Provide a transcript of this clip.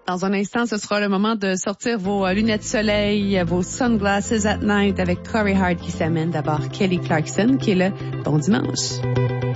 Dans un instant, ce sera le moment de sortir vos lunettes soleil, vos sunglasses at night avec Corey Hart qui s'amène. D'abord Kelly Clarkson qui est là. Bon dimanche.